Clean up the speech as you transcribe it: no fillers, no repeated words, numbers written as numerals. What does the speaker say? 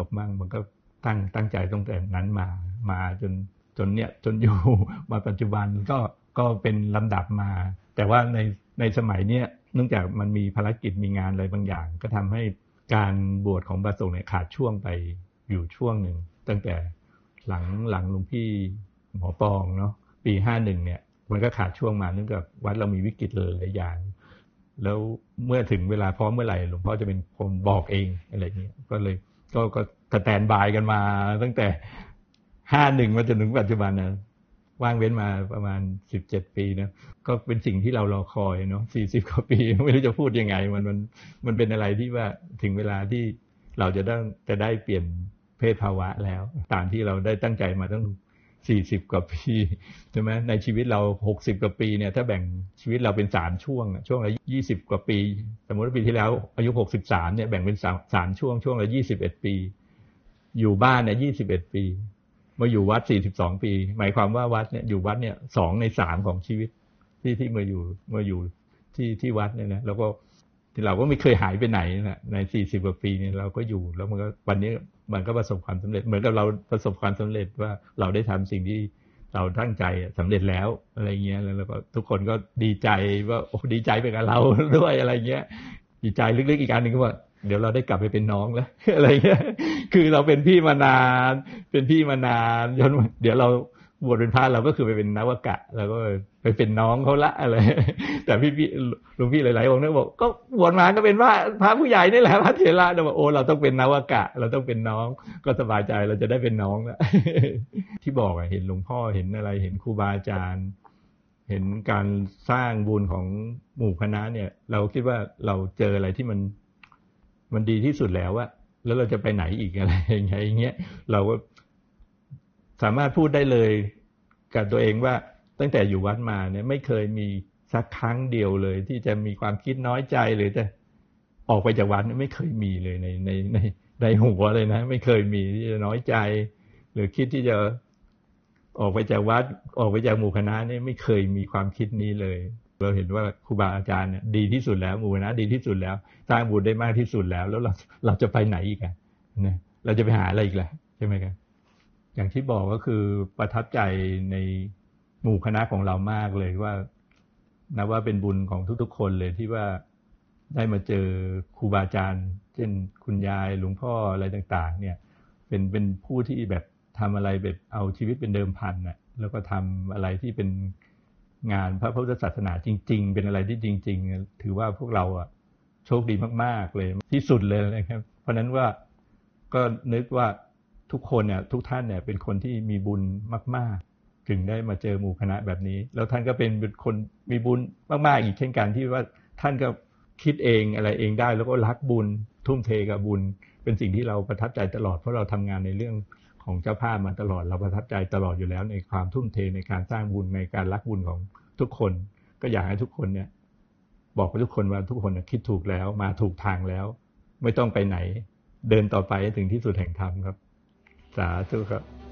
มั่งมันก็ตั้งใจตั้งแต่นั้นมาจนเนี่ยจนอยู่มาปัจจุบันก็เป็นลำดับมาแต่ว่าในสมัยเนี้ยเนื่องจากมันมีภารกิจมีงานอะไรบางอย่างก็ทำให้การบวชของบาสกเนี่ยขาดช่วงไปอยู่ช่วงหนึ่งตั้งแต่หลังหลวงพี่หมอปองเนาะปี51เนี่ยมันก็ขาดช่วงมาเนื่องจากวัดเรามีวิกฤตหลายอย่างแล้วเมื่อถึงเวลาพร้อมเมื่อไหร่หลวงพ่อจะเป็นคนบอกเองอะไรเงี้ยก็เลยก็สแตนบายกันมาตั้งแต่51มาจนถึงปัจจุบันนะว่างเว้นมาประมาณ17ปีนะก็เป็นสิ่งที่เรารอคอยเนาะ40กว่าปีไม่รู้จะพูดยังไงมันเป็นอะไรที่ว่าถึงเวลาที่เราจะได้เปลี่ยนเพศภาวะแล้วตามที่เราได้ตั้งใจมาตั้ง40กว่าปีใช่ไหมในชีวิตเรา60กว่าปีเนี่ยถ้าแบ่งชีวิตเราเป็น3ช่วงละ20กว่าปีสมมติว่าปีที่แล้วอายุ63เนี่ยแบ่งเป็น3ช่วงละ21ปีอยู่บ้านเนี่ย21ปีมาอยู่วัด42ปีหมายความว่าวัดเนี่ยอยู่วัดเนี่ย2ใน3ของชีวิตที่มาอยู่ที่วัดเนี่ยนะแล้วก็ที่เราก็ไม่เคยหายไปไหนนะใน40กว่าปีเนี่ยเราก็อยู่แล้วมันก็วันนี้มันก็ประสบความสำเร็จเหมือนกับเราประสบความสำเร็จว่าเราได้ทำสิ่งที่เราตั้งใจสำเร็จแล้วอะไรเงี้ยแล้วก็ทุกคนก็ดีใจว่าโอ้ดีใจไปกับเราด้วยอะไรเงี้ยดีใจลึกๆอีกอันนึงก็ว่าเดี๋ยวเราได้กลับไปเป็นน้องแล้วอะไรเงี้ยคือเราเป็นพี่มานานจนเดี๋ยวเราบวชเป็นพระเราก็คือไปเป็นนวกะแล้วก็ไปเป็นน้องเขาละอะไรแต่พี่หลวงพี่หลายๆองค์เนี่ยบอกก็บวชมาก็เป็นพระผู้ใหญ่นี่แหละพระเถระเราบอกโอ้เราต้องเป็นนวกะเราต้องเป็นน้องก็สบายใจเราจะได้เป็นน้องแล้วที่บอกเห็นหลวงพ่อเห็นอะไรเห็นครูบาอาจารย์เห็นการสร้างบุญของหมู่คณะเนี่ยเราคิดว่าเราเจออะไรที่มันดีที่สุดแล้วอะแล้วเราจะไปไหนอีกอะไรอย่างเงี้ยเราก็สามารถพูดได้เลยกับตัวเองว่าตั้งแต่อยู่วัดมาเนี่ยไม่เคยมีสักครั้งเดียวเลยที่จะมีความคิดน้อยใจหรือจะออกไปจากวัดไม่เคยมีเลยในหัวเลยนะไม่เคยมีที่จะน้อยใจหรือคิดที่จะออกไปจากวัดออกไปจากหมู่คณะนี่ไม่เคยมีความคิดนี้เลยเราเห็นว่าครูบาอาจารย์เนี่ยดีที่สุดแล้วหมู่คณะดีที่สุดแล้วสร้างบุญได้มากที่สุดแล้วเราจะไปไหนอีกอ่ะนะเราจะไปหาอะไรอีกล่ะใช่ไหมครับอย่างที่บอกก็คือประทับใจในหมู่คณะของเรามากเลยว่านับว่าเป็นบุญของทุกๆคนเลยที่ว่าได้มาเจอครูบาอาจารย์เช่นคุณยายหลวงพ่ออะไรต่างๆเนี่ยเป็นผู้ที่แบบทำอะไรแบบเอาชีวิตเป็นเดิมพันน่ะแล้วก็ทำอะไรที่เป็นงานพระพุทธศาสนาจริงๆเป็นอะไรที่จริงๆถือว่าพวกเราอ่ะโชคดีมากๆเลยที่สุดเลยนะครับเพราะนั้นว่าก็นึกว่าทุกคนเนี่ยทุกท่านเนี่ยเป็นคนที่มีบุญมากๆถึงได้มาเจอหมู่คณะแบบนี้แล้วท่านก็เป็นคนมีบุญมากๆอีกเช่นกันที่ว่าท่านก็คิดเองอะไรเองได้แล้วก็รักบุญทุ่มเทกับบุญเป็นสิ่งที่เราประทับใจตลอดเพราะเราทำงานในเรื่องของเจ้าภาพมาตลอดเราประทับใจตลอดอยู่แล้วในความทุ่มเทในการสร้างบุญในการรักบุญของทุกคนก็อยากให้ทุกคนเนี่ยบอกกับทุกคนว่าทุกคนคิดถูกแล้วมาถูกทางแล้วไม่ต้องไปไหนเดินต่อไปถึงที่สุดแห่งธรรมครับสาธุครับ